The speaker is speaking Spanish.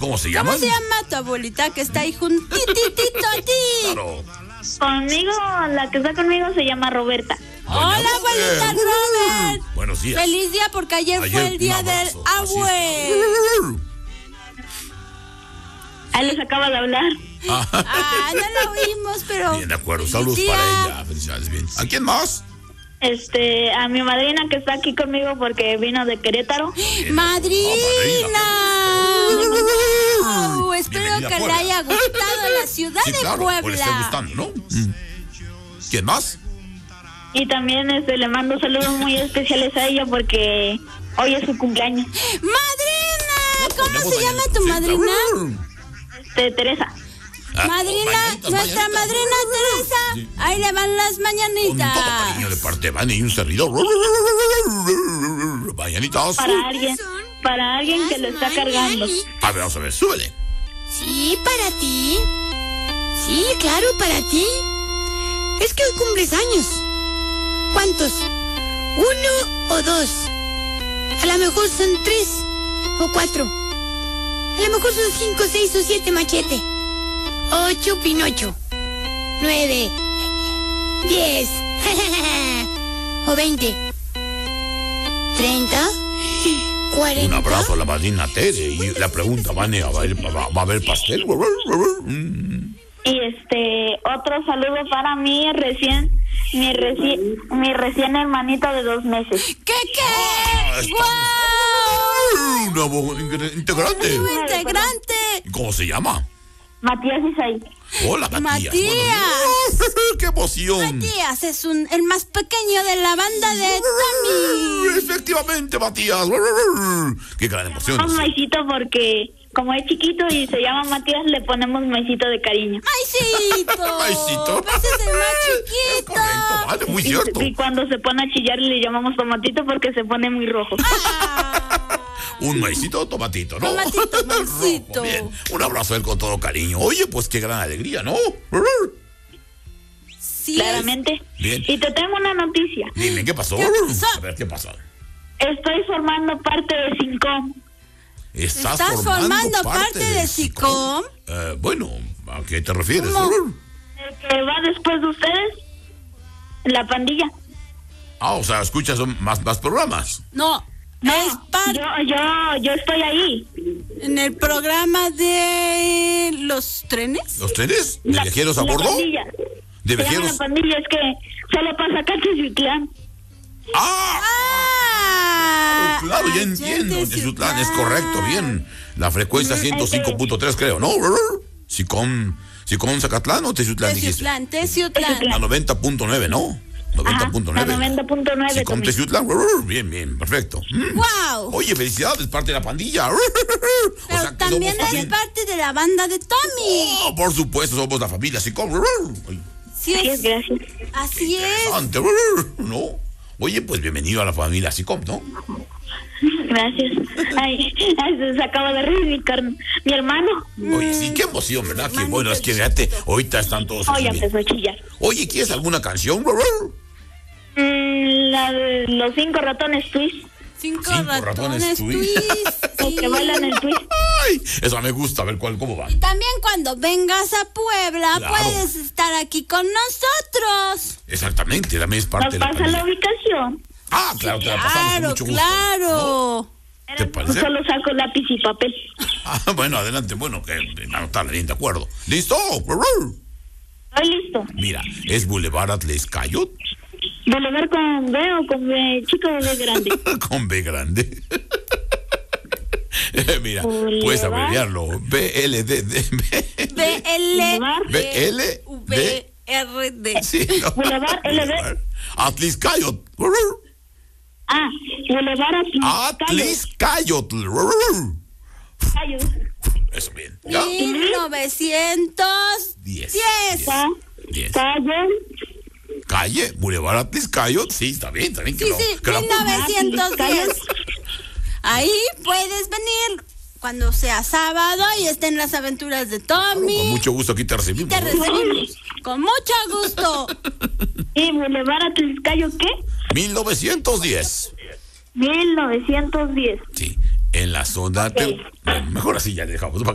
¿Cómo se llama? ¿Cómo se llama tu abuelita que está ahí juntititito a ti? Claro. Conmigo, la que está conmigo se llama Roberta. Hola, abuelita Robert. Buenos días. Feliz día porque ayer fue el día un del abrazo. abuelo. Ahí les acaba de hablar. Ah, no la oímos, pero... Bien, de acuerdo. Saludos Feliz para día. ella. Felicidades, bien. ¿A quién más? A mi madrina que está aquí conmigo porque vino de Querétaro. ¡Madrina! Espero Bienvenida, que le Puebla. haya gustado la ciudad Sí, de claro, por le esté Puebla. gustando, ¿no? ¿Quién más? Y también le mando saludos muy especiales a ella porque hoy es su cumpleaños. ¡Madrina! ¿Cómo Ponemos se llama mañanitas, tu sí, madrina? claro. Teresa. Madrina, mañanitas, nuestra mañanitas. madrina Teresa. Sí. Ahí le van las Con todo mañanitas. cariño de parte de Vane y un servidor. Mañanitas. Para alguien que lo está cargando. A ver, vamos a ver, súbele. Sí, para ti. Sí, claro, para ti. Es que hoy cumples años. ¿Cuántos? ¿1 o 2? A lo mejor son 3 o 4. A lo mejor son 5, 6 o 7 machete. 8 Pinocho. 9. 10. O 20. 30. 40. Un abrazo a la madrina Tere. Y la pregunta, Vane, ¿va a haber pastel? Y otro saludo para mi recién hermanito de 2 meses. ¿Qué? Está- ¡Guau! Un nuevo integrante. ¡Nuevo integrante! ¿Cómo se llama? Matías Isaí. Hola, Matías. Matías. ¡Qué emoción! Matías es el más pequeño de la banda de Tommy. Efectivamente, Matías. ¡Qué gran emoción! Un maicito porque como es chiquito y se llama Matías, le ponemos maicito de cariño. ¡Maicito! Maicito. Pues es el más Es chiquito. correcto, vale, muy cierto. Y cuando se pone a chillar le llamamos tomatito porque se pone muy rojo. Un maicito o tomatito, ¿no? Tomatito, maicito. Bien, un abrazo a él con todo cariño. Oye, pues qué gran alegría, ¿no? Sí. Claramente. Bien. Y te tengo una noticia. Dime, ¿qué pasó? ¿Qué pasó? A ver, ¿qué pasó? Estoy formando parte de SINCOM. ¿Estás formando parte de SICOM? Bueno, ¿a qué te refieres? ¿Cómo? El que va después de ustedes, la pandilla. O sea, escuchas más programas. No, es parte Yo estoy ahí. en el programa de los trenes. ¿Los trenes? ¿De viajeros a La bordo? pandilla. ¿De Se llama viajeros? la pandilla, es que solo pasa acá en Teziutlán. ¡Ah! Claro, ya entiendo. Teziutlán, es correcto, bien. La frecuencia 105.3, creo, ¿no? ¿Sicom Zacatlán o Teziutlán dijiste? Teziutlán. La 90.9, ¿no? 90.9. La 90.9 Sicom también. Teziutlán. Bien, perfecto. ¡Wow! Oye, felicidades, parte de la pandilla. Pero O sea, que también somos es parte de la banda de Tommy. Oh, por supuesto, somos la familia Sicom. Sí Así es, gracias. Así es. Interesante, ¿no? Oye, pues bienvenido a la familia Sicom, ¿no? Gracias. Ay, se acaba de reír mi hermano. Oye, sí, qué emoción, ¿verdad? Qué bueno, es que fíjate, ahorita están todos aquí Oye, bien. empezó a chillar. Oye, ¿quieres alguna canción? La de los 5 ratones twist. Cinco ratones ratones twist. twist. Los que bailan el twist. Ay, esa me gusta, a ver cómo va. Y también cuando vengas a Puebla Claro. puedes estar aquí con nosotros. Exactamente, también es parte Nos de la pasa la pandilla. ubicación. Claro, te la pasamos con Claro, mucho gusto. claro. ¿No? ¿Te parece? Solo saco lápiz y papel. Bueno, adelante, bueno, que anotarla bien, de acuerdo. ¿Listo? Estoy listo. Mira, es Boulevard Atlescayot Boulevard con B o con B chico o B grande. con B grande. Mira, Boulevard. puedes abreviarlo. BLD. BLVRD. Sí, no. Boulevard LD. Atlescayot. Boulevard Atlescayot. Cayo. Eso bien. ¿Ya? 1910. 10. Cayo. Calle, Boulevard Atlescayot. Sí, está bien. Que Sí, no, sí, que la- 1910. Ahí puedes venir cuando sea sábado y estén las aventuras de Tommy. Con mucho gusto aquí te recibimos. Te recibimos. Con mucho gusto. ¿Y Boulevard Atlescayo qué? 1910. 1910. Sí, en la zona. Bueno, mejor así ya dejamos.